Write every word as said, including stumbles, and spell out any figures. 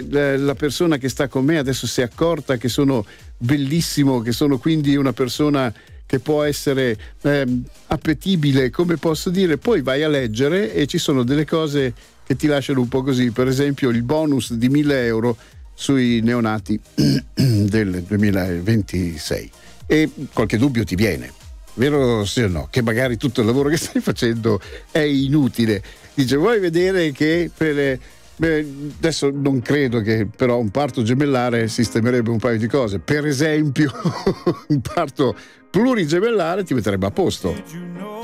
eh, la persona che sta con me adesso si è accorta che sono bellissimo, che sono quindi una persona che può essere eh, appetibile, come posso dire. Poi vai a leggere e ci sono delle cose che ti lasciano un po' così, per esempio il bonus di mille euro sui neonati del duemilaventisei, e qualche dubbio ti viene, vero sì o no? Che magari tutto il lavoro che stai facendo è inutile. Dice, vuoi vedere che per Beh, adesso non credo che però un parto gemellare sistemerebbe un paio di cose. Per esempio, un parto plurigemellare ti metterebbe a posto.